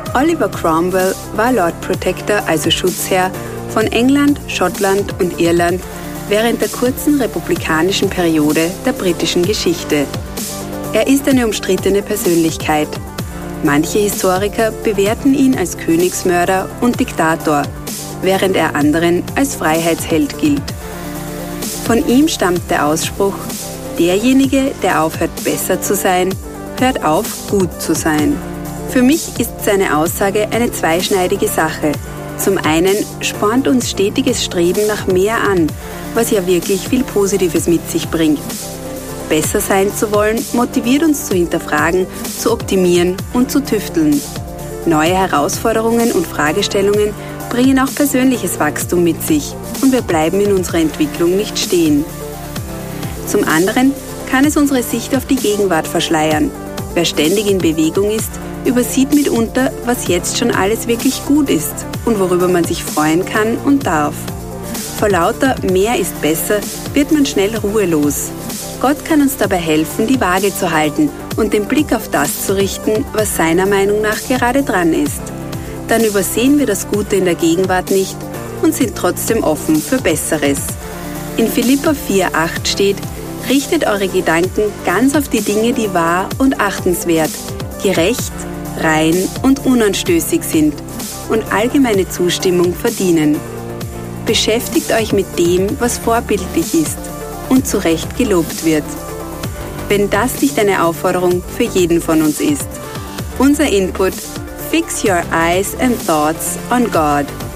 Oliver Cromwell war Lord Protector, also Schutzherr, von England, Schottland und Irland während der kurzen republikanischen Periode der britischen Geschichte. Er ist eine umstrittene Persönlichkeit. Manche Historiker bewerten ihn als Königsmörder und Diktator, während er anderen als Freiheitsheld gilt. Von ihm stammt der Ausspruch: Derjenige, der aufhört, besser zu sein, hört auf, gut zu sein. Für mich ist seine Aussage eine zweischneidige Sache. Zum einen spornt uns stetiges Streben nach mehr an, was ja wirklich viel Positives mit sich bringt. Besser sein zu wollen, motiviert uns zu hinterfragen, zu optimieren und zu tüfteln. Neue Herausforderungen und Fragestellungen bringen auch persönliches Wachstum mit sich und wir bleiben in unserer Entwicklung nicht stehen. Zum anderen kann es unsere Sicht auf die Gegenwart verschleiern. Wer ständig in Bewegung ist, übersieht mitunter, was jetzt schon alles wirklich gut ist und worüber man sich freuen kann und darf. Vor lauter mehr ist besser wird man schnell ruhelos. Gott kann uns dabei helfen, die Waage zu halten und den Blick auf das zu richten, was seiner Meinung nach gerade dran ist. Dann übersehen wir das Gute in der Gegenwart nicht und sind trotzdem offen für Besseres. In Philipper 4,8 steht: Richtet eure Gedanken ganz auf die Dinge, die wahr und achtenswert, gerecht, rein und unanstößig sind und allgemeine Zustimmung verdienen. Beschäftigt euch mit dem, was vorbildlich ist und zu Recht gelobt wird. Wenn das nicht eine Aufforderung für jeden von uns ist. Unser Input: Fix your eyes and thoughts on God.